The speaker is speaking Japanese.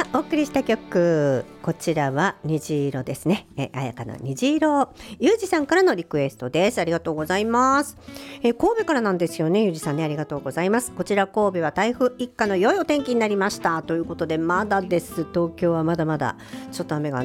お送りした曲、こちらは虹色ですね。彩香の虹色、ゆうじさんからのリクエストです。ありがとうございます。神戸からなんですよね。ゆうじさんね、ありがとうございます。こちら神戸は台風一過の良いお天気になりましたということで、まだです。東京はまだまだちょっと雨が